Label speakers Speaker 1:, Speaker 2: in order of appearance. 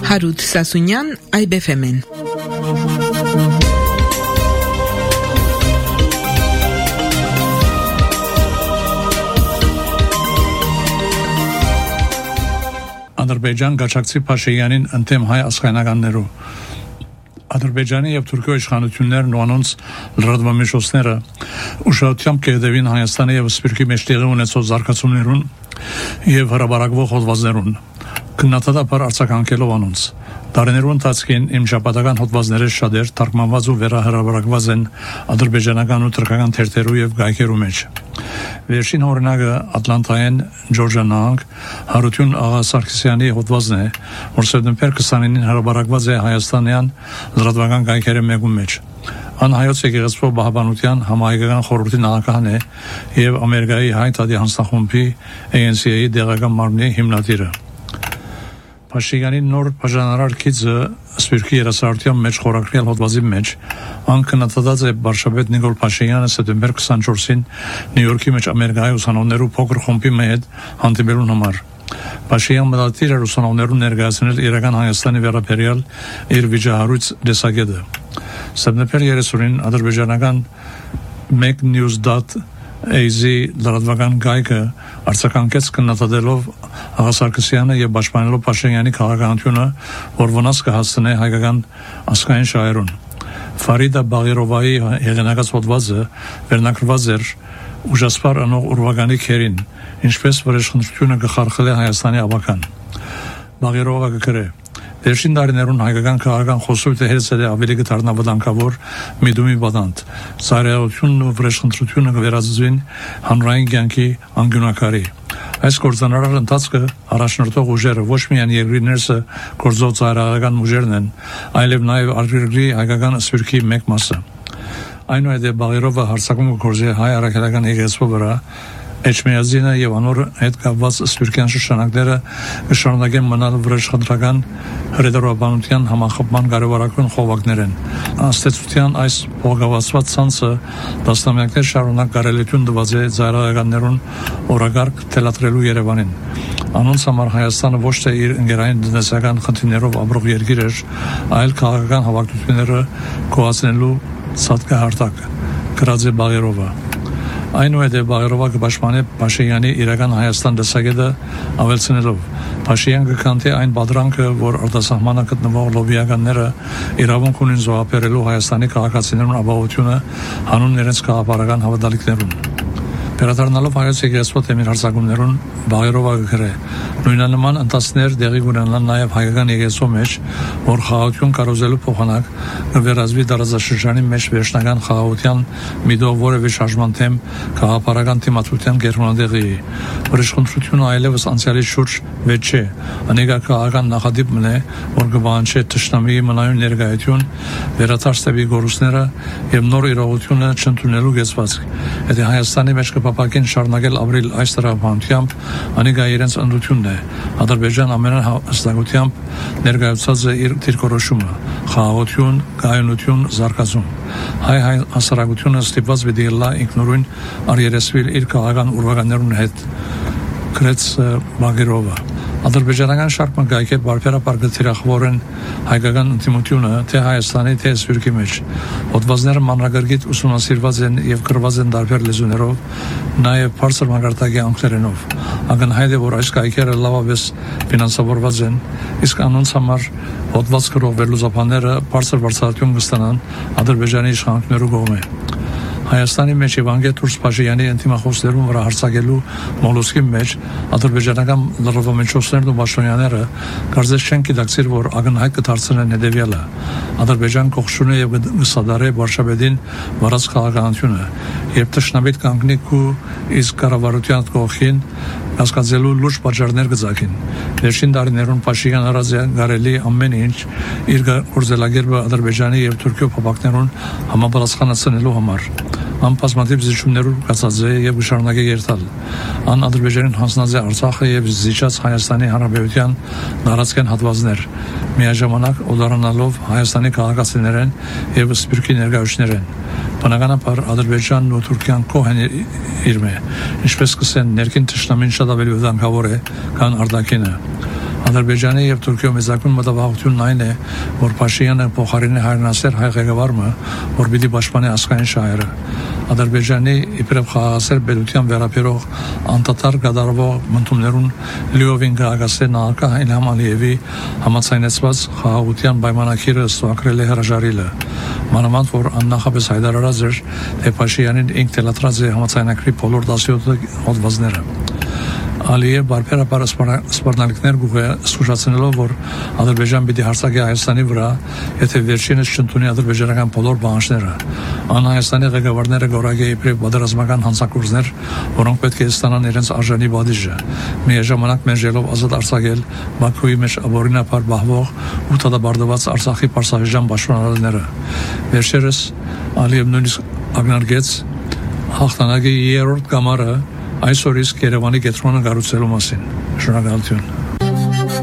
Speaker 1: Հարութ Սասունյան, IBFM-ն։
Speaker 2: Ադրբեջան Գաչակցի Փաշինյանին ընդդեմ հայ ասխայնականներու Ադրբեջանի եւ Թուրքիա իշխանություններն ու անոնց լրատվամիջոցները ուշադրությամբ կհետևին Հայաստանի եւ Սփյուռքի մեջ տեղի ունեցող զարգացումներուն եւ հրաբարակվող հոդվածներուն քննադատաբար արձագանքելով անոնց Տարիներու ընթացքին իմ շաբաթական հոդվածները շատեր թարգմանված ու վերահրաբարակված են ադրբեջանական ու թուրքական թերթերու եւ գայքերու մեջ Վերջին օրինակը Ատլանտայեն Ջորջիա նահանգ Հարություն Աղա Սարգսյանի հոդվածն է, որ սեպտեմբեր 29-ին հրաբարակված է հայաստանյան լրատվական գայքերի մեկում մեջ։ Ան հայոց եկեղեցու բահբանության համահայկական խորհրդի նախագահն է եւ Ամերիկայի հայ թադի հանձնախումբի ANC-ի դեղական մարմնի հիմնադիրը։ Փաշինյանի նոր բաժանարար քիծը Սփյուռքի երասարության մեջ խորագրել հոդվածի մեջ անկնադատած է վարչապետ Նիկոլ Փաշինյանը սեպտեմբեր 24-ին Նյու Յորքի մեջ Ամերիկայի ուսանողներու փոքր խումբի հետ հանդիպելու համար։ Փաշինյանը մտադիր էր ուսանողներուն ներկայացնել իրական Հայաստանի վերաբերյալ իր վիճահարույց դեսագետը։ Սեպտեմբեր 30-ին ադրբեջանական MacNews.az լրատվական գայքը արձագանքեց քննադատելով Աղա Սարգսյանը եւ պաշտպանելով Փաշինյանի քաղաքականությունը, որ վնաս կհասցնի հայկական ազգային շահերուն։ Ֆարիդա Բաղիրովայի հեղինակած հոդվածը վերնագրված էր ուժասպար անող ուրվագանի քերին, ինչպես վրեժխնդրությունը կխարխլի Հայաստանի ավական։ Բաղիրովը գրե. Վերջին տարիներուն հայկական քաղաքական խոսույթը հերցել է ավելի գտարնավտանգավոր միդումի բադանտ։ Ծայրահեղությունն ու վրեժխնդրությունը կվերածվին հանրային կյանքի անկյունակարի։ Այս գործանարար ընթացքը առաջնորդող ուժերը ոչ միայն երկրի ներսը գործող ծայրահեղական ուժերն են, այլև նաև արտերկրի հայկական սփյուռքի մեկ մասը։ Այնուհետև Բաղիրովը հարձակում կգործի հայ առաքելական եկեղեցու վրա Էջմիածինը եւ անոր հետ կապված սփյուռքյան շրջանակները կշարունակեն մնալ վրեժխնդրական հրետորաբանության համախմբման կարևորագույն խողովակներ են։ Աստեցության այս փոխգավացված ցանցը դասնամյակներ շարունակ կարելություն տված է ծայրահեղականներուն օրագարկ թելադրելու Երևանին։ Անոնց համար Հայաստանը ոչ թե իր ընկերային տնտեսական խնդիրներով ապրող երկիր էր, այլ քաղաքական հավաքությունները կոացնելու ցածկահարտակ։ Գրած է Բաղիրովը։ Այնուհետև Բաղիրովը կպաշտպանի Փաշինյանի իրական Հայաստան դեսագետը ավելցնելով Փաշինյան կքանթի այն բادرանքը, որ արտասահմանը գտնվող լոբիականները իրավունք ունեն զոհաբերելու Հայաստանի քաղաքացիներուն ապահովությունը հանուն իրենց քաղաքական հավատալիքներուն։ Վերադառնալով հայոց եկեղեցու թեմին հարձակումներուն Բաղիրովը գրե. Նույնանման ընթացքներ դեղի կունենան նաև հայկական եկեղեցու մեջ, որ խաղաղություն կառուցելու փոխանակ կվերածվի տարածաշրջանի մեջ վերջնական խաղաղության միտով որևէ շարժման թեմ քաղաքական թեմատիկության գերմանադեղի։ Վրեժխնդրությունը այլևս անցյալի շուրջ վեճ չէ, անեկա քաղաքական նախադիպն է, որ կբանչի թշնամիի մնայուն ներկայություն, վերաթարստեվի գորուսները եւ նոր իրողությունը չընդունելու գեցվածք։ Եթե Հայաստանի մեջ կապակին շարունակել ապրիլ այս տրամաբանությամբ, անեկա իրենց ընդությունն է։ Ադրբեջան ամենահստակությամբ ներկայացած է իր դիրքորոշումը, խաղաղություն, կայունություն, զարգացում։ Հայ հասարակությունը ստիպված պիտի լա ինքնուրույն արիերեսվիլ իր քաղաքական ուրվականներուն հետ։ Գրեց Բաղիրովը։ Ադրբեջանական շարք մգայքեր բարբերաբար գծիրախվորեն հայկական ինտիմությունը թե Հայաստանի թե Սփյուռքի մեջ։ Հոդվածները մանրակրկիտ ուսումնասիրված են եւ գրված են տարբեր լեզուներով, նաեւ բարձր մակարդակի անգլերենով։ Ակնհայտ է, որ այս գայքերը լավապես ֆինանսավորված են, իսկ անոնց համար հոդված գրող վերլուծաբանները բարձր բարձրություն կստանան Ադրբեջանի իշխանություններու կողմէ։ Հայաստանի մեջ եւ անգետ Թուրք Փաշինյանի ինտիմախոսներուն վրա հարձակելու մոլոսկի մեջ ադրբեջանական լրատվամիջոցներն ու պաշտոնյաները կարծես չեն գիտակցիր, որ ակնհայտ կդարձնեն հետեւյալը. Ադրբեջան կողշունը եւ գսադարե վարշավետին վարած քաղաքականությունը եւ տշնամիտ կանգնիկ ու իսկ կառավարության կողքին հասկացելու լուրջ պատճառներ կձակին։ Վերջին տարիներուն Փաշինյանը արազգարելի ամեն ինչ իր գործելակերպը Ադրբեջանի եւ Թուրքիո փոխակներուն համապատասխանեցնելու համար։ Անպասմատիվ զիջումներով կացած է եւ շարունակե երթալ։ Ան Ադրբեջանին հանձնած է Արցախը եւ զիջած Հայաստանի Հանրապետության տարածքային հատվածներ, միաժամանակ օդարանալով Հայաստանի քաղաքացիներեն եւ Սփյուռքի ներկայացուցիչներեն։ Բնականաբար Ադրբեջանն ու Թուրքիան կողեն իրմե, ինչպես կսեն ներքին թշնամին շատ ավելի վտանգավոր է, քան արտաքինը։ Ադրբեջանի եւ Թուրքիո մեծակուն մտավախությունն այն է, որ Փաշինյանը փոխարինի հայրենասեր հայ ղեկավարը, որ պիտի պաշտպանի ազգային շահերը։ Ադրբեջանի իբրև խաղաղասեր պետության վերաբերող անդադար կատարվող մտումներուն լիովին գահագասե նախագահ Իլհամ Ալիևի համաձայնեցված խաղաղության պայմանագիրը ստուգրել է հրաժարիլը։ Մանավանդ որ աննախապես հայտարարած էր, թե Փաշինյանին ինքն թելադրած է համաձայնագրի բոլոր 17 հոդվածները։ Ալիև բարբերաբար սպառնալիքներ զսուժացնելով, որ Ադրբեջան պիտի հարձակի Հայաստանի վրա, եթե վերջինս չընդունի ադրբեջանական բոլոր պահանջները։ Հայաստանի ղեկավարները գորագե իբրև պատերազմական հանցագործներ, որոնք պետք է ստանան իրենց արժանի բադիժը։ Միաժամանակ մերժելով ազատ արձակել Բաքուի մեջ ապօրինաբար բահվող ու դատապարտված Արցախի պարսավիժան պաշտոնյաները։ Վերջերս Ալիև նույնիսկ ակնարկեց հաղթանակի երրորդ կամարը այսօր իսկ Երևանի կենտրոնը կառուցելու մասին։ Շնորհակալություն։